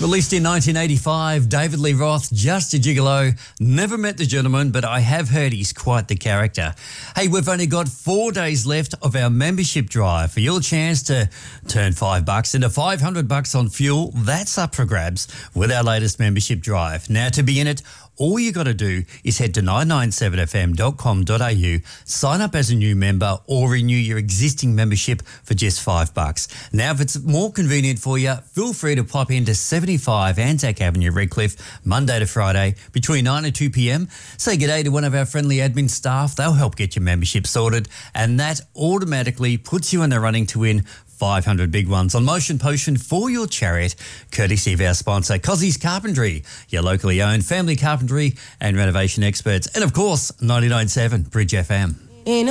Released in 1985, David Lee Roth, just a gigolo. Never met the gentleman, but I have heard he's quite the character. Hey, we've only got 4 days left of our membership drive for your chance to turn $5 into $500 on fuel. That's up for grabs with our latest membership drive. Now, to be in it, all you got to do is head to 997fm.com.au, sign up as a new member or renew your existing membership for just $5. Now, if it's more convenient for you, feel free to pop into 75 Anzac Avenue, Redcliffe, Monday to Friday between 9 and 2 p.m. Say g'day to one of our friendly admin staff. They'll help get your membership sorted, and that automatically puts you in the running to win 500 big ones on Motion Potion for your chariot, courtesy of our sponsor, Cozzie's Carpentry, your locally owned family carpentry and renovation experts. And, of course, 99.7 Bridge FM.